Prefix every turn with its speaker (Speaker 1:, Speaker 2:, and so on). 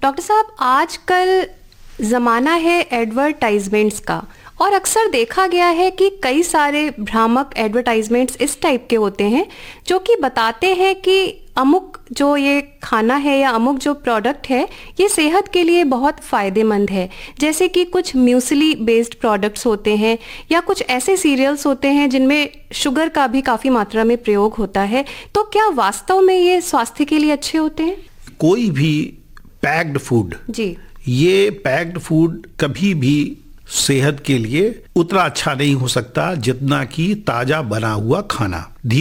Speaker 1: Doctor साहब, आजकल ज़माना है एडवर्टाइजमेंट्स का, और अक्सर देखा गया है कि कई सारे भ्रामक एडवर्टाइजमेंट्स इस टाइप के होते हैं जो कि बताते हैं कि अमुक जो ये खाना है या अमुक जो प्रोडक्ट है ये सेहत के लिए बहुत फ़ायदेमंद है। जैसे कि कुछ म्यूसली बेस्ड प्रोडक्ट्स होते हैं या कुछ ऐसे सीरियल्स होते हैं जिनमें शुगर का भी काफ़ी मात्रा में प्रयोग होता है। तो क्या वास्तव में ये स्वास्थ्य के लिए अच्छे होते हैं?
Speaker 2: कोई भी पैक्ड फूड,
Speaker 1: जी,
Speaker 2: ये पैक्ड फूड कभी भी सेहत के लिए उतना अच्छा नहीं हो सकता जितना कि ताजा बना हुआ खाना।